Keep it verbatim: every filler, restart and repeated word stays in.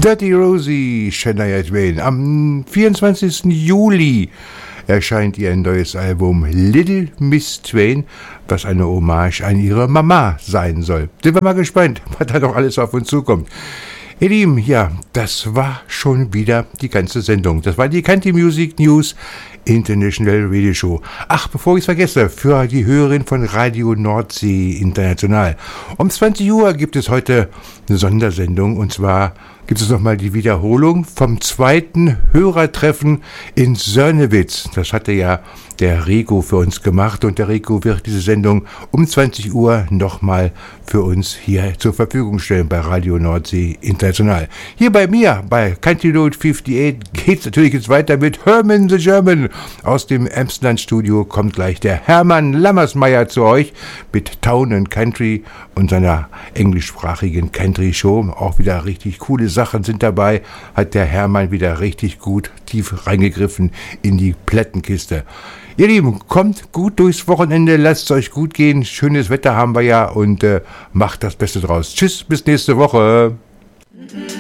Dirty Rosie, Shania Twain. Am vierundzwanzigsten Juli erscheint ihr neues Album Little Miss Twain, was eine Hommage an ihre Mama sein soll. Sind wir mal gespannt, was da noch alles auf uns zukommt. Ihr Lieben, ja, das war schon wieder die ganze Sendung. Das war die Country Music News International Radio Show. Ach, bevor ich es vergesse, für die Hörerin von Radio Nordsee International. Um zwanzig Uhr gibt es heute eine Sondersendung, und zwar gibt es nochmal die Wiederholung vom zweiten Hörertreffen in Sörnewitz. Das hatte ja der Rico für uns gemacht, und der Rico wird diese Sendung um zwanzig Uhr nochmal für uns hier zur Verfügung stellen bei Radio Nordsee International. Hier bei mir, bei Country Road achtundfünfzig, geht's natürlich jetzt weiter mit Herman the German. Aus dem Emsland-Studio kommt gleich der Hermann Lammersmeier zu euch mit Town and Country und seiner englischsprachigen Country-Show. Auch wieder richtig coole Sachen sind dabei. Hat der Hermann wieder richtig gut tief reingegriffen in die Plattenkiste. Ihr Lieben, kommt gut durchs Wochenende, lasst es euch gut gehen. Schönes Wetter haben wir ja, und äh, macht das Beste draus. Tschüss, bis nächste Woche.